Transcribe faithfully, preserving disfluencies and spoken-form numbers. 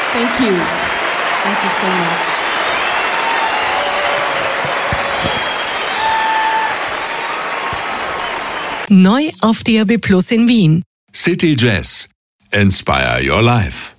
Thank you. Thank you so much. Neu auf D A B Plus in Wien. City Jazz. Inspire your life.